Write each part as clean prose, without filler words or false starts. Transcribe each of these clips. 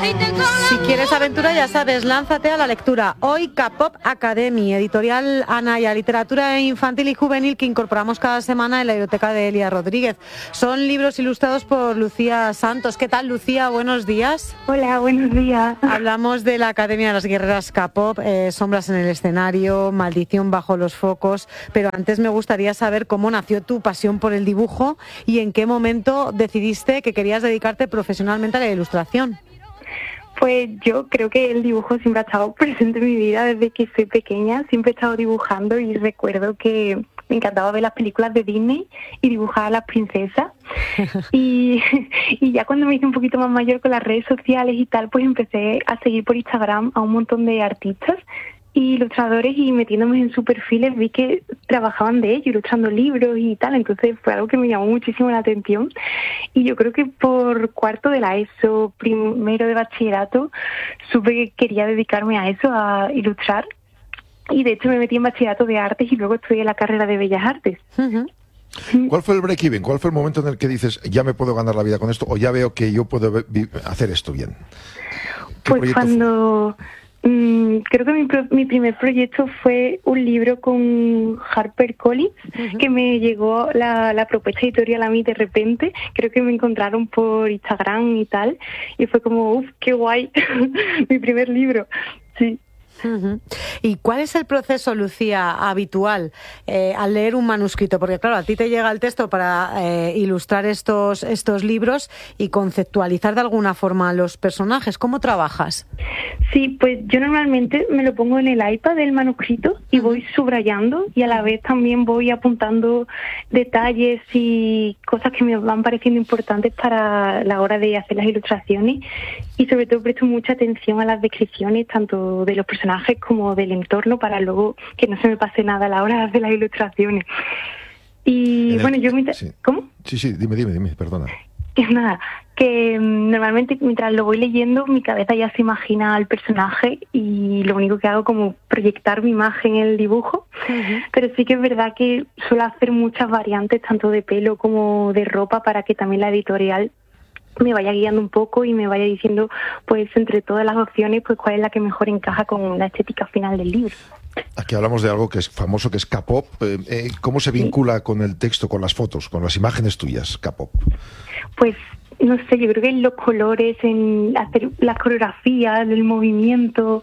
Si quieres aventura, ya sabes, lánzate a la lectura. Hoy K-Pop Academy, editorial Anaya, literatura infantil y juvenil que incorporamos cada semana en la biblioteca de Elia Rodríguez. Son libros ilustrados por Lucía Santos. ¿Qué tal, Lucía? Buenos días. Hola, buenos días. Hablamos de la Academia de las Guerreras K-Pop, Sombras en el escenario, Maldición bajo los focos, pero antes me gustaría saber cómo nació tu pasión por el dibujo y en qué momento decidiste que querías dedicarte profesionalmente a la ilustración. Pues yo creo que el dibujo siempre ha estado presente en mi vida desde que soy pequeña. Siempre he estado dibujando y recuerdo que me encantaba ver las películas de Disney y dibujar a las princesas. Y ya cuando me hice un poquito más mayor con las redes sociales y tal, pues empecé a seguir por Instagram a un montón de artistas y ilustradores, y metiéndome en sus perfiles vi que trabajaban de ello, ilustrando libros y tal. Entonces fue algo que me llamó muchísimo la atención, y yo creo que por cuarto de la ESO, primero de bachillerato, supe que quería dedicarme a eso, a ilustrar, y de hecho me metí en bachillerato de artes y luego estudié la carrera de Bellas Artes. Uh-huh. ¿Cuál fue el break-even? ¿Cuál fue el momento en el que dices, ya me puedo ganar la vida con esto, o ya veo que yo puedo hacer esto bien? Pues cuando... creo que mi primer proyecto fue un libro con HarperCollins, uh-huh, que me llegó la propuesta editorial a mí de repente. Creo que me encontraron por Instagram y tal, y fue como, uff, qué guay, mi primer libro, sí. Uh-huh. ¿Y cuál es el proceso, Lucía, habitual al leer un manuscrito? Porque claro, a ti te llega el texto para ilustrar estos libros y conceptualizar de alguna forma los personajes. ¿Cómo trabajas? Sí, pues yo normalmente me lo pongo en el iPad del manuscrito y voy subrayando, y a la vez también voy apuntando detalles y cosas que me van pareciendo importantes para la hora de hacer las ilustraciones, y sobre todo presto mucha atención a las descripciones tanto de los personajes como del entorno, para luego que no se me pase nada a la hora de hacer las ilustraciones. Y bueno, yo... Sí. ¿Cómo? Sí, dime, perdona. Nada, que normalmente mientras lo voy leyendo mi cabeza ya se imagina al personaje, y lo único que hago como proyectar mi imagen en el dibujo. Uh-huh. Pero sí que es verdad que suelo hacer muchas variantes tanto de pelo como de ropa, para que también la editorial me vaya guiando un poco y me vaya diciendo, pues entre todas las opciones, pues cuál es la que mejor encaja con la estética final del libro. Aquí hablamos de algo que es famoso, que es K-Pop. ¿Cómo se vincula con el texto, con las fotos, con las imágenes tuyas, K-Pop? Pues no sé, yo creo que en los colores, en hacer las coreografías, el movimiento.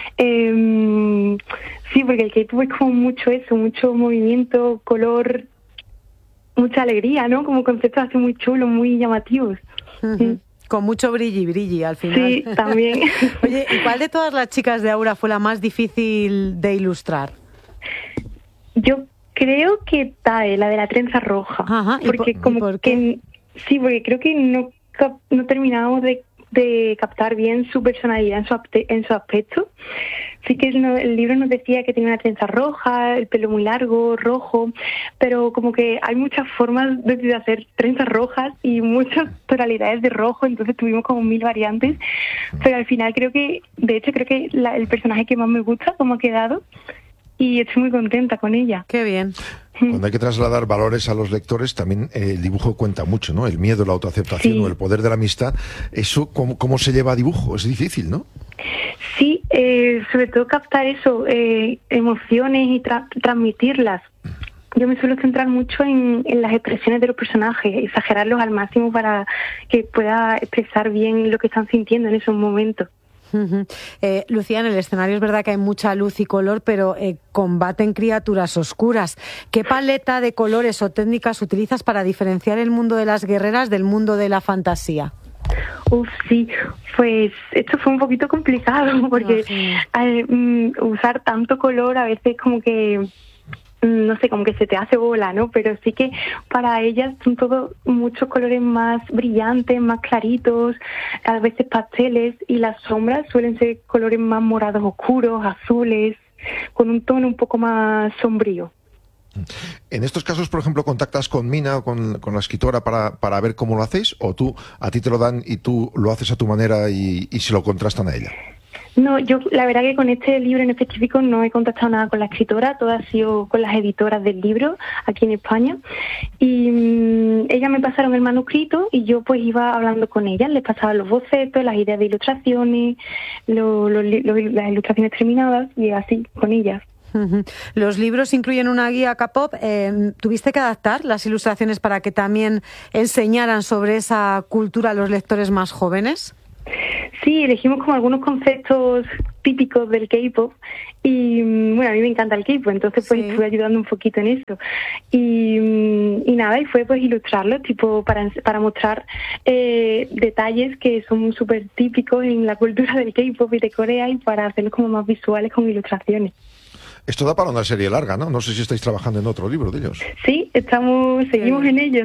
Sí, porque el K-Pop es como mucho eso, mucho movimiento, color, mucha alegría, ¿no? Como conceptos así muy chulos, muy llamativos. Uh-huh. Con mucho brilli al final. Sí, también. Oye, ¿y cuál de todas las chicas de Aura fue la más difícil de ilustrar? Yo creo que Tae, la de la trenza roja. Ajá, porque ¿por qué? Sí, porque creo que no terminábamos de captar bien su personalidad en su aspecto. Sí que el libro nos decía que tenía una trenza roja, el pelo muy largo, rojo, pero como que hay muchas formas de hacer trenzas rojas y muchas tonalidades de rojo, entonces tuvimos como 1000 variantes, pero al final creo que el personaje que más me gusta, cómo ha quedado, y estoy muy contenta con ella. Qué bien. Cuando hay que trasladar valores a los lectores, también el dibujo cuenta mucho, ¿no? El miedo, la autoaceptación, sí, o el poder de la amistad. Eso, ¿cómo se lleva a dibujo? Es difícil, ¿no? Sí, sobre todo captar eso, emociones y transmitirlas. Yo me suelo centrar mucho en las expresiones de los personajes, exagerarlos al máximo para que pueda expresar bien lo que están sintiendo en esos momentos. Uh-huh. Lucía, en el escenario es verdad que hay mucha luz y color, pero combaten criaturas oscuras. ¿Qué paleta de colores o técnicas utilizas para diferenciar el mundo de las guerreras del mundo de la fantasía? Sí, pues esto fue un poquito complicado, porque usar tanto color a veces como que... no sé, como que se te hace bola, ¿no? Pero sí que para ellas son todos muchos colores más brillantes, más claritos, a veces pasteles, y las sombras suelen ser colores más morados oscuros, azules, con un tono un poco más sombrío. En estos casos, por ejemplo, ¿contactas con Mina o con la escritora para ver cómo lo hacéis? ¿O a ti te lo dan y tú lo haces a tu manera y se lo contrastan a ella? No, yo la verdad que con este libro en específico no he contactado nada con la escritora, todo ha sido con las editoras del libro aquí en España y ellas me pasaron el manuscrito y yo pues iba hablando con ellas, les pasaba los bocetos, las ideas de ilustraciones, las ilustraciones terminadas y así con ellas. Los libros incluyen una guía K-pop. ¿Tuviste que adaptar las ilustraciones para que también enseñaran sobre esa cultura a los lectores más jóvenes? Sí, elegimos como algunos conceptos típicos del K-pop y bueno, a mí me encanta el K-pop, entonces pues estuve ayudando un poquito en eso y nada, y fue pues ilustrarlos tipo para mostrar detalles que son súper típicos en la cultura del K-pop y de Corea y para hacerlos como más visuales con ilustraciones. Esto da para una serie larga, ¿no? No sé si estáis trabajando en otro libro de ellos. Sí, seguimos en ello.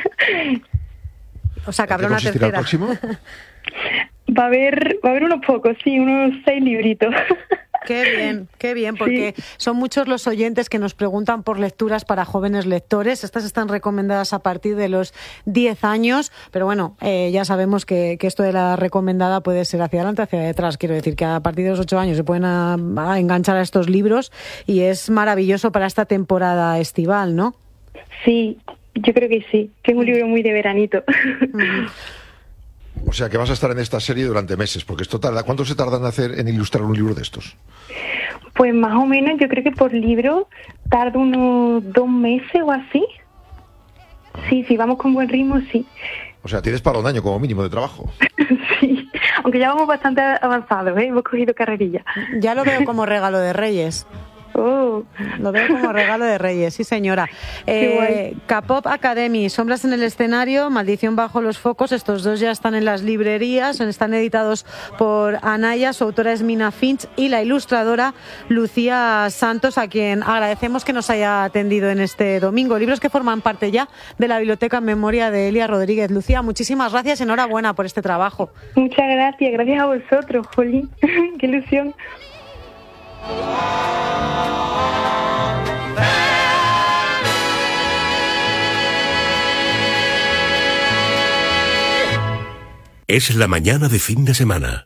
O sea, que habrá una tercera. ¿El próximo? Va a haber unos pocos, sí, unos 6 libritos. Qué bien, porque son muchos los oyentes que nos preguntan por lecturas para jóvenes lectores. Estas están recomendadas a partir de los 10 años, pero bueno, ya sabemos que esto de la recomendada puede ser hacia adelante, hacia detrás. Quiero decir que a partir de los 8 años se pueden enganchar a estos libros y es maravilloso para esta temporada estival, ¿no? Sí, yo creo que sí, que es un libro muy de veranito. O sea que vas a estar en esta serie durante meses, porque esto tarda. ¿Cuánto se tarda en ilustrar un libro de estos? Pues más o menos, yo creo que por libro tarda unos 2 meses o así. Sí, vamos con buen ritmo, sí. O sea, tienes para un año como mínimo de trabajo. Sí, aunque ya vamos bastante avanzados, hemos cogido carrerilla. Ya lo veo como regalo de Reyes. Oh. Lo veo como regalo de Reyes, sí señora. K-pop Academy, Sombras en el escenario, Maldición bajo los focos. Estos dos ya están en las librerías, están editados por Anaya, su autora es Mina Finch y la ilustradora Lucía Santos, a quien agradecemos que nos haya atendido en este domingo. Libros que forman parte ya de la biblioteca en memoria de Elia Rodríguez. Lucía, muchísimas gracias, enhorabuena por este trabajo. Muchas gracias a vosotros, Jolín. Qué ilusión. Es la mañana de fin de semana.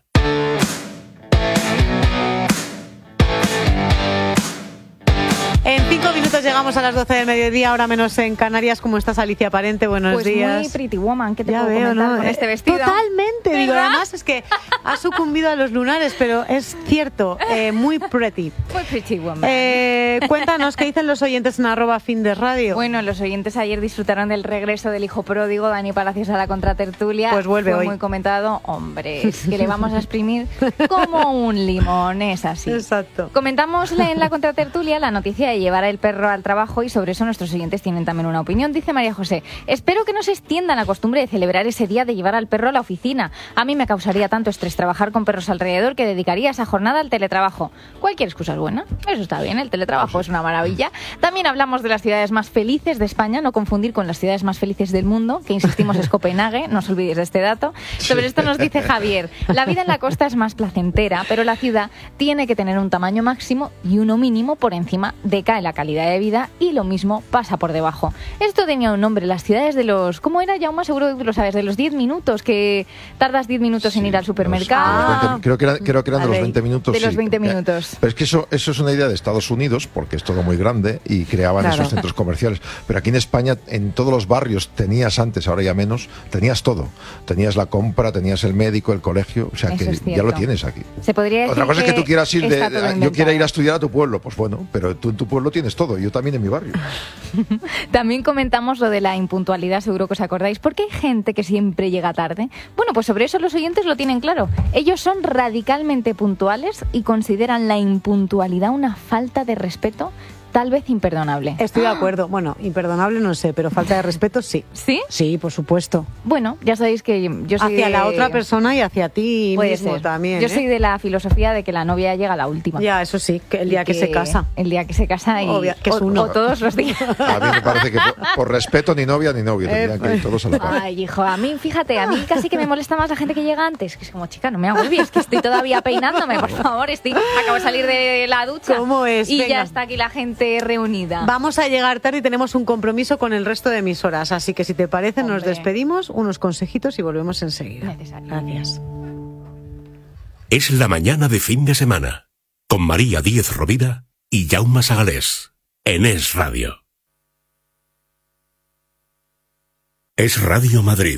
En 5 minutos llegamos a las 12 del mediodía, ahora menos en Canarias. ¿Cómo estás, Alicia Parente? Buenos días. Pues muy Pretty Woman, ¿qué te ya puedo veo, comentar ¿no? con este vestido? Totalmente, ¿verdad? digo, además es que ha sucumbido a los lunares, pero es cierto, muy pretty. Muy Pretty Woman. Cuéntanos, ¿qué dicen los oyentes en @FinDesRadio? Bueno, los oyentes ayer disfrutaron del regreso del hijo pródigo, Dani Palacios, a la contratertulia. Pues vuelve Fue hoy. Muy comentado. Hombre, es que le vamos a exprimir como un limón, es así. Exacto. Comentamos en la contratertulia la noticia de llevar el perro al trabajo y sobre eso nuestros oyentes tienen también una opinión. Dice María José: espero que no se extienda la costumbre de celebrar ese día de llevar al perro a la oficina. A mí me causaría tanto estrés trabajar con perros alrededor que dedicaría esa jornada al teletrabajo. Cualquier excusa es buena, eso está bien, el teletrabajo es una maravilla. También hablamos de las ciudades más felices de España, no confundir con las ciudades más felices del mundo, que insistimos es Copenhague, no os olvidéis de este dato. Sobre esto nos dice Javier: la vida en la costa es más placentera, pero la ciudad tiene que tener un tamaño máximo y uno mínimo, por encima decae la calidad de vida y lo mismo pasa por debajo. Esto tenía un nombre, las ciudades de los... ¿Cómo era, Jaume? Seguro que lo sabes, de los 10 minutos, que tardas 10 minutos en ir al supermercado. Creo que eran de los 20 minutos. De los 20 minutos. Pero es que eso es una idea de Estados Unidos, porque es todo muy grande y creaban esos centros comerciales. Pero aquí en España, en todos los barrios tenías antes, ahora ya menos, tenías todo. Tenías la compra, tenías el médico, el colegio, o sea eso que ya lo tienes aquí. Se podría decir. Otra cosa es que tú quieras ir yo quiera ir a estudiar a tu pueblo, pues bueno, pero tú en tu pueblo tienes todo, yo también en mi barrio. También comentamos lo de la impuntualidad, seguro que os acordáis. ¿Por qué hay gente que siempre llega tarde? Bueno, pues sobre eso los oyentes lo tienen claro. Ellos son radicalmente puntuales y consideran la impuntualidad una falta de respeto, tal vez imperdonable. Estoy de acuerdo. Bueno, imperdonable no sé, pero falta de respeto sí. ¿Sí? Sí, por supuesto. Bueno, ya sabéis que yo soy hacia la otra persona y hacia ti mismo también. Yo soy de la filosofía de que la novia llega a la última. Ya, eso sí, que el día que se casa. El día que se casa y que es uno. O todos los días. A mí me parece que por respeto ni novia ni novio, tendrían que ir todos a la par. Ay, hijo, a mí, fíjate, a mí casi que me molesta más la gente que llega antes. Que es como, chica, no me agobies, que estoy todavía peinándome, por favor, acabo de salir de la ducha. ¿Cómo es? Y Venga. ya está aquí la gente reunida. Vamos a llegar tarde y tenemos un compromiso con el resto de emisoras, así que si te parece nos despedimos, unos consejitos y volvemos enseguida. Necesario. Gracias. Es la mañana de fin de semana, con María Díez Rovira y Jaume Sagalés, en Es Radio. Es Radio Madrid,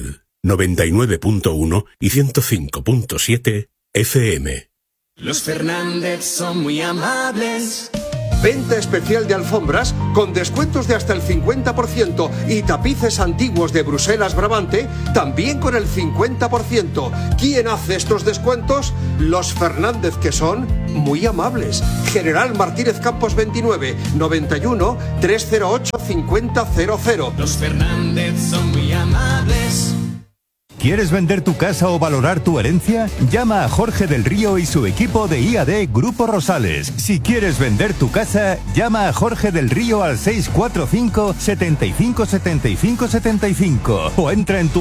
99.1 y 105.7 FM. Los Fernández son muy amables. Venta especial de alfombras con descuentos de hasta el 50% y tapices antiguos de Bruselas Brabante también con el 50%. ¿Quién hace estos descuentos? Los Fernández, que son muy amables. General Martínez Campos 29, 91 308 5000. Los Fernández son muy amables. ¿Quieres vender tu casa o valorar tu herencia? Llama a Jorge del Río y su equipo de IAD Grupo Rosales. Si quieres vender tu casa, llama a Jorge del Río al 645 75 75 75 o entra en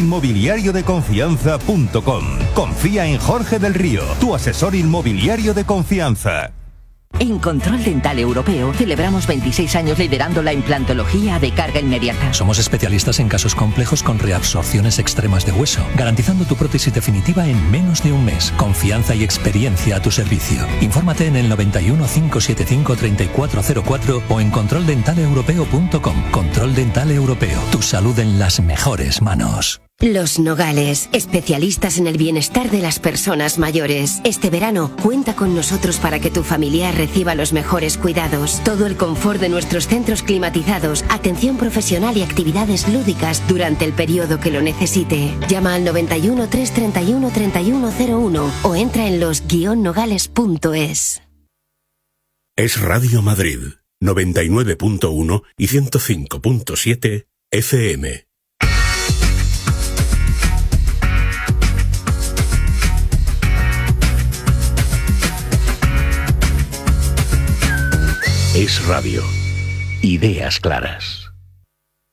tuasesorinmobiliariodeconfianza.com. Confía en Jorge del Río, tu asesor inmobiliario de confianza. En Control Dental Europeo celebramos 26 años liderando la implantología de carga inmediata. Somos especialistas en casos complejos con reabsorciones extremas de hueso, garantizando tu prótesis definitiva en menos de un mes. Confianza y experiencia a tu servicio. Infórmate en el 91 575 3404 o en controldentaleuropeo.com. Control Dental Europeo. Tu salud en las mejores manos. Los Nogales, especialistas en el bienestar de las personas mayores. Este verano, cuenta con nosotros para que tu familiar reciba los mejores cuidados. Todo el confort de nuestros centros climatizados, atención profesional y actividades lúdicas durante el periodo que lo necesite. Llama al 91 331 3101 o entra en los-nogales.es. Es Radio Madrid, 99.1 y 105.7 FM. Es Radio. Ideas claras.